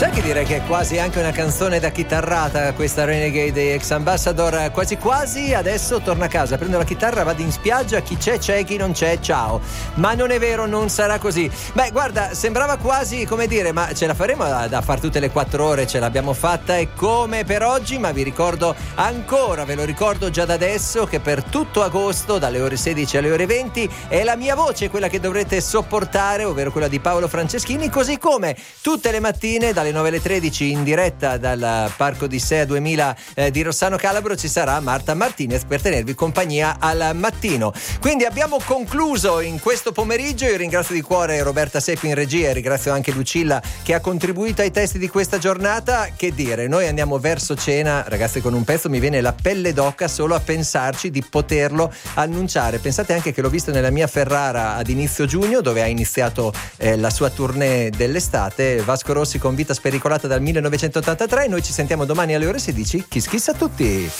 C'è che dire che è quasi anche una canzone da chitarrata questa Renegade Ex Ambassador, quasi quasi adesso torna a casa, prendo la chitarra, vado in spiaggia, chi c'è, chi non c'è, ciao. Ma non è vero, non sarà così. Beh, guarda, sembrava quasi, come dire, ma ce la faremo da far tutte le 4 ore, ce l'abbiamo fatta e come per oggi, ma vi ricordo ancora, ve lo ricordo già da adesso, che per tutto agosto, dalle ore 16 alle ore 20, è la mia voce quella che dovrete sopportare, ovvero quella di Paolo Franceschini, così come tutte le mattine dalle 9 alle 13 in diretta dal Parco di Sea 2000 di Rossano Calabro ci sarà Marta Martinez per tenervi compagnia al mattino. Quindi abbiamo concluso in questo pomeriggio. Io ringrazio di cuore Roberta Seppi in regia e ringrazio anche Lucilla che ha contribuito ai testi di questa giornata. Che dire, noi andiamo verso cena, ragazzi, con un pezzo mi viene la pelle d'oca solo a pensarci di poterlo annunciare. Pensate anche che l'ho visto nella mia Ferrara ad inizio giugno, dove ha iniziato la sua tournée dell'estate. Vasco Rossi con Vita spericolata dal 1983. Noi ci sentiamo domani alle ore 16. Kiss kiss a tutti.